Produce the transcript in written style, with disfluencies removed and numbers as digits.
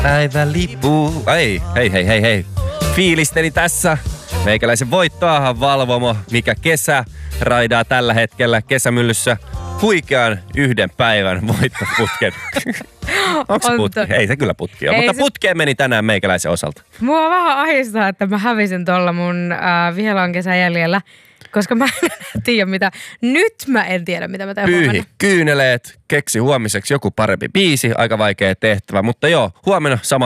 Päivälippu. Hei. Fiilisteli tässä. Meikäläisen voittoahan Valvomo, mikä kesä raidaa tällä hetkellä kesämyllyssä huikean 1 päivän voittoputken. Onko se putki? Ei se kyllä putki ole, mutta putkeen meni tänään meikäläisen osalta. Mua vähän ahdistaa, että mä hävisin tuolla mun vielä on kesä jäljellä, koska mä en tiedä mitä. Nyt mä en tiedä mitä mä teen huomenna. Kyyneleet, keksi huomiseksi joku parempi biisi, aika vaikea tehtävä, mutta joo, huomenna sama